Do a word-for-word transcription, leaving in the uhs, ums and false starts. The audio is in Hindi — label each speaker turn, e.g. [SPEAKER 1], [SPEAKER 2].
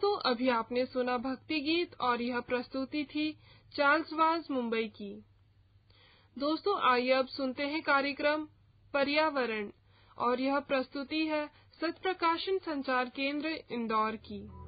[SPEAKER 1] दोस्तों, अभी आपने सुना भक्ति गीत और यह प्रस्तुति थी चार्ल्स वाज मुंबई की। दोस्तों, आइए अब सुनते हैं कार्यक्रम पर्यावरण और यह प्रस्तुति है सत्प्रकाशन संचार केंद्र इंदौर की।